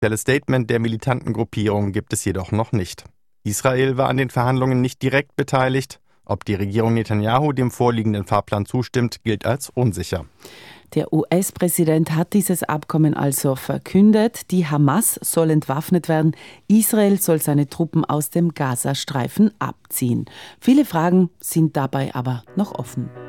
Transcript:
Offizielles Statement der militanten Gruppierung gibt es jedoch noch nicht. Israel war an den Verhandlungen nicht direkt beteiligt. Ob die Regierung Netanyahu dem vorliegenden Fahrplan zustimmt, gilt als unsicher. Der US-Präsident hat dieses Abkommen also verkündet. Die Hamas soll entwaffnet werden. Israel soll seine Truppen aus dem Gazastreifen abziehen. Viele Fragen sind dabei aber noch offen.